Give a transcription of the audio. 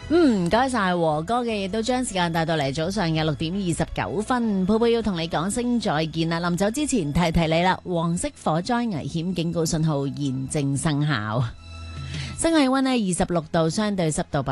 唔該晒和哥嘅，亦都將時間帶到嚟早上嘅6:29。寶寶要同你講聲再見啦，臨走之前提提你啦，黃色火災危險警告信號現正生效，室外氣溫呢26度，相對濕度